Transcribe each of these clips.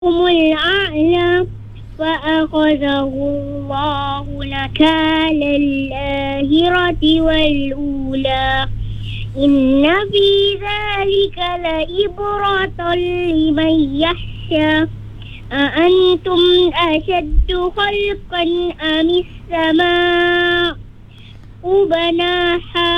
الأعلى فأخذه الله نكال الآخرة والأولى إن في ذلك لعبرة لمن يخشى أأنتم أشد خلقا أم السماء بناها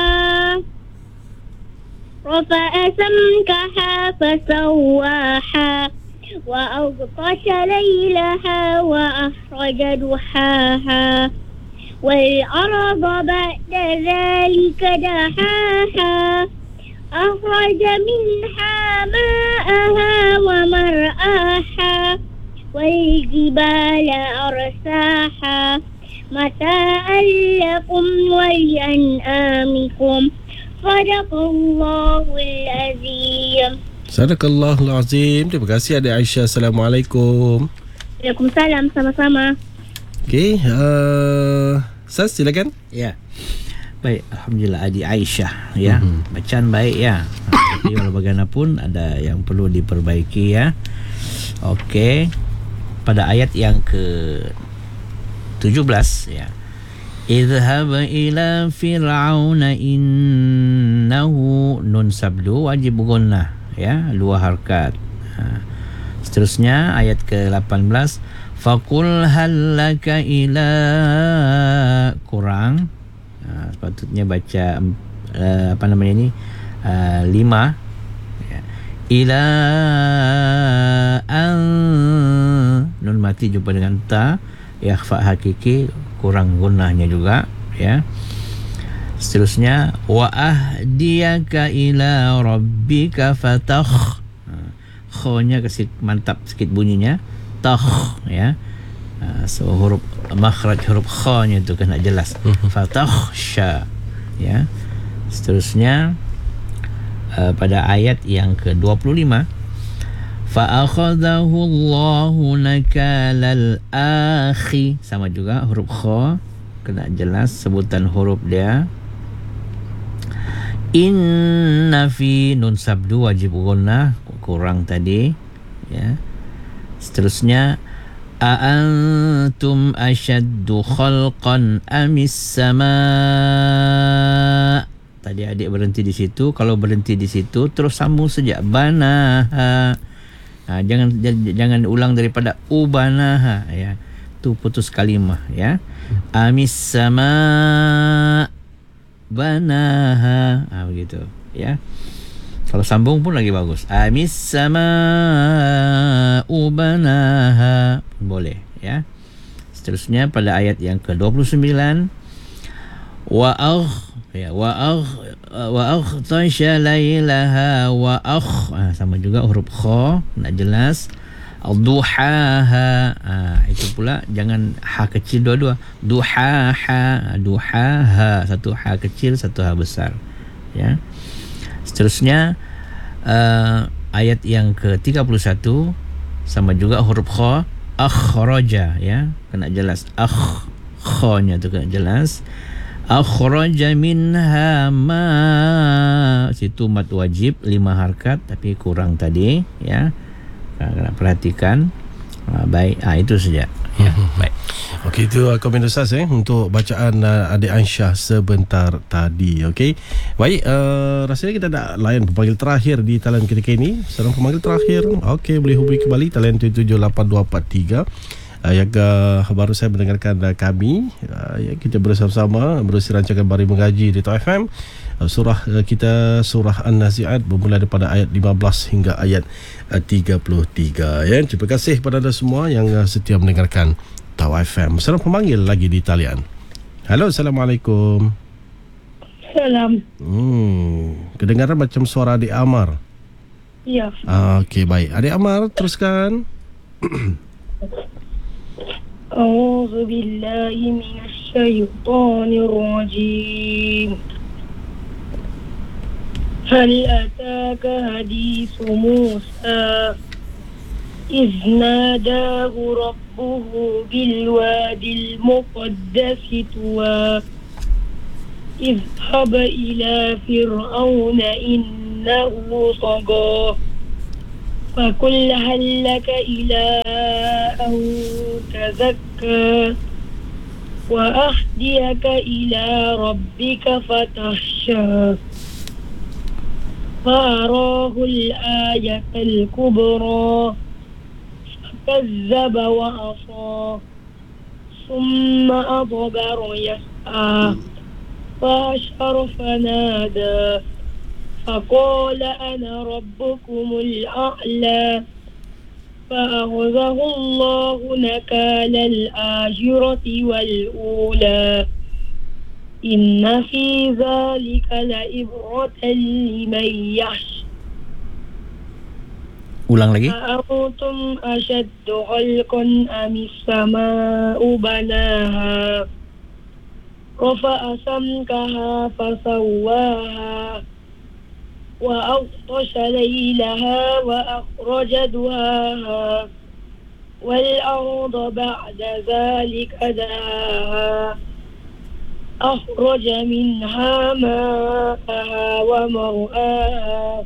رفع سمكها فسواها وأغطش ليلها وأخرج ضحاها والأرض بعد ذلك دحاها أخرج منها ماءها ومرعاها والجبال أرساها متاعا لكم ولأنعامكم صدق الله العظيم. Sadaqallahul Azim. Terima kasih Adik Aisyah. Assalamualaikum. Waalaikumsalam, sama-sama. Okey, Sas silakan. Ya. Baik, alhamdulillah Adik Aisyah ya. Bacaan baik ya. Tapi walau bagaimanapun ada yang perlu diperbaiki ya. Okey. Pada ayat yang ke-17 ya. Idhhab ila fir'auna innahu nun sabdu wajib gunnah ya, dua harakat. Seterusnya ayat ke-18 faqul hal laka ila kurang. Sepatutnya baca apa namanya ni 5 ya. Ila an nun mati jumpa dengan ta yakhfa hakiki kurang gunnahnya juga ya. Seterusnya wa ahdiyaka ila rabbika fatakh. Kha-nya kasih mantap sikit bunyinya. Takh ya. So huruf makhraj huruf kha-nya tu kena jelas. Fatakhsha ya. Seterusnya pada ayat yang ke-25 fa akhadhahu Allahu nakalal akhi, sama juga huruf kha kena jelas sebutan huruf dia. Inna fi nun sabdu wajib gunnah kurang tadi ya. Seterusnya aantum ashaddu khalqan amis sama. Tadi adik berhenti di situ. Kalau berhenti di situ terus sambung saja banaha. Jangan ulang daripada ubanaha ya. Tu putus kalimah ya. Amis sama banaha begitu ya. Kalau sambung pun lagi bagus. Amis sama ubanaha boleh ya. Seterusnya pada ayat yang ke-29 wa aghtasha lailaha wa sama juga huruf kha nak jelas. Duhaha itu pula jangan ha kecil dua-dua. Duhaha satu ha kecil satu ha besar ya. Seterusnya ayat yang ke-31 sama juga huruf kha akhraja ya, kena jelas kha-nya tu kena jelas. Akhraja minha ma, situ mat wajib 5 harakat tapi kurang tadi ya. Kena perhatikan. Baik, itu saja ya. Baik. Okey, itu komen Ustaz untuk bacaan Adik Aisyah sebentar tadi. Okey. Baik, rasanya kita nak layan pemanggil terakhir di talian ketika ini. Seorang pemanggil terakhir. Okey, boleh hubungi kembali talian 778243. Yang baru saya mendengarkan kami kita bersama-sama berusaha rancangan Bari Mengaji di Top FM. Surah kita surah An-Nazi'at bermula daripada ayat 15 hingga ayat 33 ya. Terima kasih kepada anda semua yang setia mendengarkan Top FM. Seorang pemanggil lagi di talian. Halo, Assalamualaikum. Salam. Kedengaran macam suara Adik Amar. Ya. Okey, baik. Adik Amar, teruskan. A'udzu billahi minasy syaithanir rajim. Hal ataka hadithu Musa إذ ناداه ربه بالوادي المقدس طوى اذهب إلى فرعون إنه طغى فقل هل لك إلى أن تزكى وأهديك إلى ربك فتخشى فأراه الآية الكبرى فكذب وعصى ثم أدبر يسعى فحشر فنادى فقال أنا ربكم الأعلى فأخذه الله نكال الآخرة والأولى إن في ذلك لعبرة لمن يخشى. Ulang lagi. أأنتم أشد خلقا أم السماء بناها رفع سمكها فسواها وأغطش ليلها وأخرج ضحاها والأرض بعد ذلك دحاها أخرج منها ماءها ومرعاها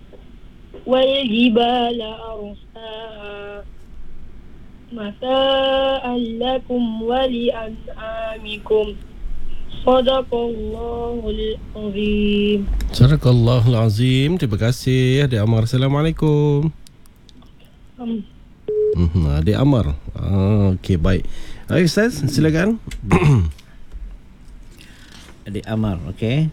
والجبال أرساها متاعا لكم ولأنعامكم صدق الله العظيم. Sadaqallahul Azim. Terima kasih Adik Amar. Assalamualaikum. Adik Amar. Okey, baik. Baik Ustaz, silakan. Adik Amar, okey.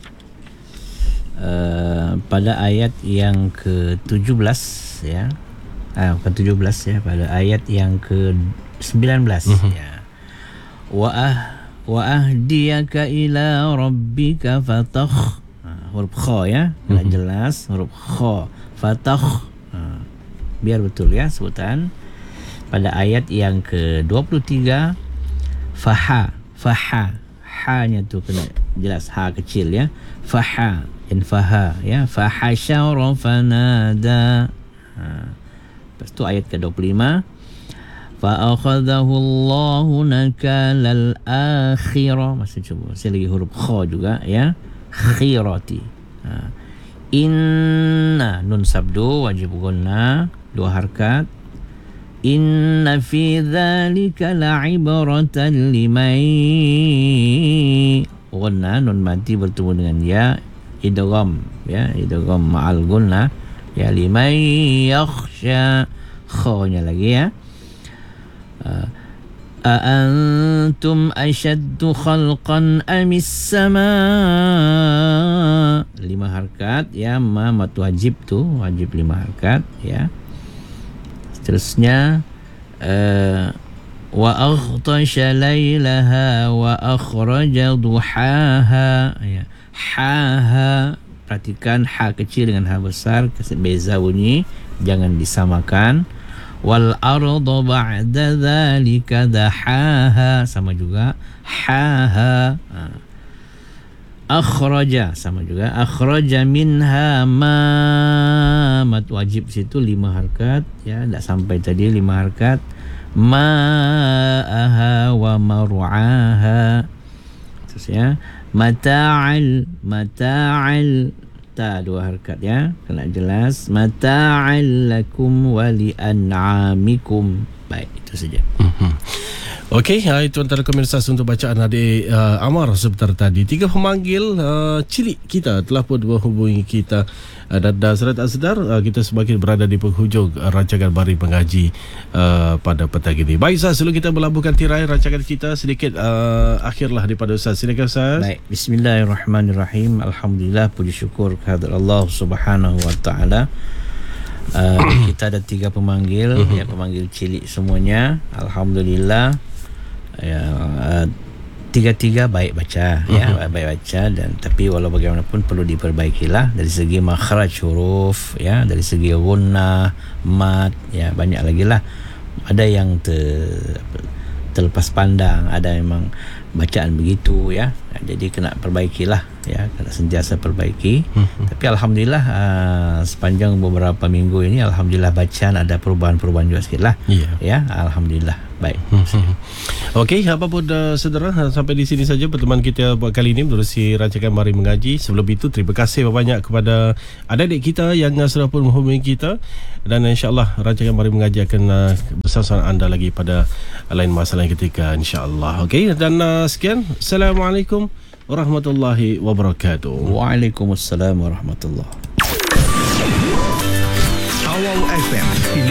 Pada ayat yang ke-17 ya. Bukan 17 ya, pada ayat yang ke-19 ya. Wa ahdiyaka ila rabbika fatakh. Huruf kha ya, nak jelas huruf kha. Fatakh. Biar betul ya sebutan. Pada ayat yang ke-23 faha. Ha-nya tu kena jelas, ha kecil ya. Faha, infaha ya. Fahasyara fanada. Lepas tu ayat ke-25 fa'akhadahu Allahu nakalal akhirah. Masih cuba saya lagi huruf kha juga ya. Khirati. Inna, nun sabdu wajib guna, 2 harakat. Inna fi dhalika la'ibratan liman guna, nun mati bertemu dengan ya, idgham ya, idgham ma'al guna ya, liman yakhsha, kha-nya lagi ya. أأنتم أشد خلقا أم السماء. 5 harakat ya, mad wajib tu, wajib 5 harakat ya. Seterusnya wa aghtasha lailaha wa akhraja duhaha ya. Ha, perhatikan ha kecil dengan ha besar, beza bunyi, jangan disamakan. Wal arda ba'da dhalika dahaha, sama juga haha. Akhraja, sama juga akhraja minha ma, mat wajib situ 5 harakat ya, tak sampai tadi 5 harakat. Ma'aha wa mar'aha. Terus ya, mata'al ta, 2 harakat ya, kena jelas. Mata'al lakum wa li'an'amikum. Baik, itu saja. Okey, itu antara komen Ustaz untuk bacaan Adik Amar sebentar tadi. 3 pemanggil cilik kita telah pun menghubungi kita, dan Saudara Azhar, kita semakin berada di penghujung rancangan Baring Mengaji pada petang ini. Baik Ustaz, sebelum kita melabuhkan tirai rancangan kita, sedikit akhirlah daripada Ustaz. Silakan Ustaz. Baik, bismillahirrahmanirrahim. Alhamdulillah, puji syukur kehadrat Allah Subhanahu wa taala. Kita ada 3 pemanggil ya, pemanggil cilik semuanya. Alhamdulillah ya, 3 baik baca ya, baik baca, dan tapi walau bagaimanapun perlu diperbaikilah dari segi makhraj huruf ya, dari segi gunnah, mad ya, banyak lagi lah. Ada yang terlepas pandang, ada memang bacaan begitu ya. Jadi kena perbaikilah ya, kena sentiasa perbaiki. Tapi alhamdulillah sepanjang beberapa minggu ini alhamdulillah bacaan ada perubahan-perubahan juga sikitlah. Ya, alhamdulillah. Baik. Okey, apa pun saudara, sampai di sini saja pertemuan kita buat kali ini menerusi rancangan Mari Mengaji. Sebelum itu terima kasih banyak kepada adik-adik kita yang sudah pun menghubungi kita, dan insya-Allah rancangan Mari Mengaji akan bersama anda lagi pada lain masa lain ketika insya-Allah. Okey, dan sekian. Assalamualaikum warahmatullahi wabarakatuh. Waalaikumsalam warahmatullahi. Awal FM